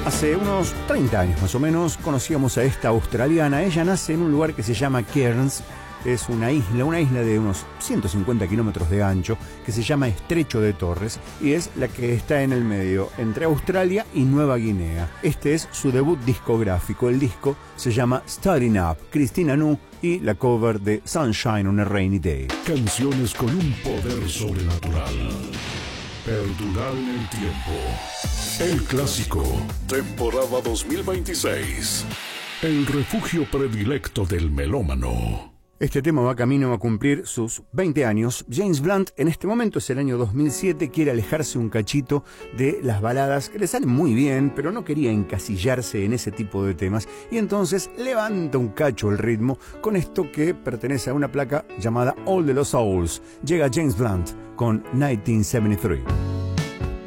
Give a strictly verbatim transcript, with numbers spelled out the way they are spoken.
Hace unos treinta años más o menos conocíamos a esta australiana. Ella nace en un lugar que se llama Cairns. Es una isla, una isla de unos ciento cincuenta kilómetros de ancho que se llama Estrecho de Torres y es la que está en el medio entre Australia y Nueva Guinea. Este es su debut discográfico. El disco se llama Starting Up, Christina Nu y la cover de Sunshine on a Rainy Day. Canciones con un poder sobrenatural. Perdurar en el tiempo. El clásico, temporada dos mil veintiséis. El refugio predilecto del melómano. Este tema va camino a cumplir sus veinte años. James Blunt, en este momento es el año dos mil siete, quiere alejarse un cachito de las baladas que le salen muy bien, pero no quería encasillarse en ese tipo de temas y entonces levanta un cacho el ritmo con esto que pertenece a una placa llamada All the Lost Souls. Llega James Blunt con mil novecientos setenta y tres.